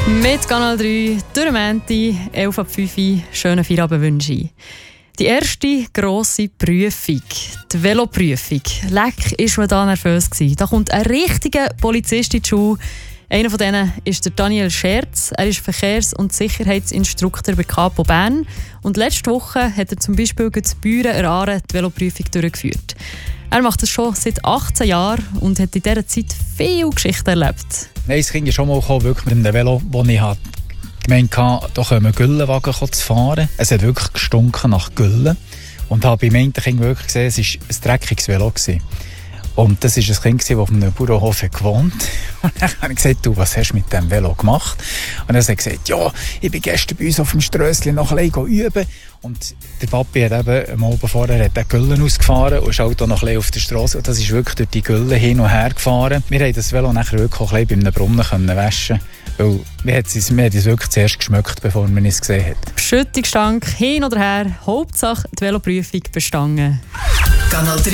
Mit Kanal 3, durch Menti, 11 ab 5 Uhr, schönen Feierabend wünsche ich. Die erste grosse Prüfung, die Veloprüfung. Leck, ist man da nervös gewesen. Da kommt ein richtiger Polizist in die Schule. Einer von denen ist der Daniel Scherz. Er ist Verkehrs- und Sicherheitsinstruktor bei Capo Bern. Und letzte Woche hat er zum Beispiel in Büren die Veloprüfung durchgeführt. Er macht das schon seit 18 Jahren und hat in dieser Zeit viele Geschichten erlebt. Nein, es ging ja schon mal wirklich mit einem Velo, wo ich gemeint hatte, da können wir Güllenwagen zu fahren. Es hat wirklich gestunken nach Güllen. Und habe beim einen Kind wirklich gesehen, es war ein dreckiges Velo gewesen. Und das war ein Kind, das auf einem Bauernhof gewohnt hat. Und dann habe ich gesagt, du, was hast du mit diesem Velo gemacht? Und dann hat er gesagt, ja, ich bin gestern bei uns auf dem Strösschen noch ein bisschen üben. Und der Papi hat eben am Abend vorher die Güllen ausgefahren und ist halt auch noch ein bisschen auf der Straße. Und das ist wirklich durch die Güllen hin und her gefahren. Wir haben das Velo nachher wirklich auch ein bisschen bei einem Brunnen waschen können. Weil wir haben es wirklich zuerst geschmeckt, bevor man es gesehen hat. Beschüttungsstank, hin oder her, Hauptsache die Veloprüfung bestanden. Kanal 3